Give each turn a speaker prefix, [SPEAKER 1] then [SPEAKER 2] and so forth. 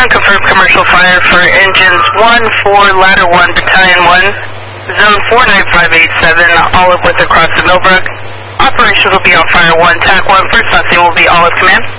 [SPEAKER 1] confirmed commercial fire for engines 1, 4, ladder 1, battalion 1, zone 49587, Olive with across the Millbrook. Operations will be on fire 1, TAC 1, first last name will be Olive Command.